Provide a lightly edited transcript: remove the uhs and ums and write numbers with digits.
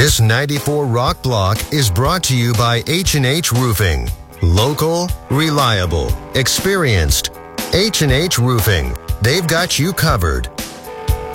This 94 Rock Block is brought to you by H&H Roofing. Local, reliable, experienced. H&H Roofing. They've got you covered.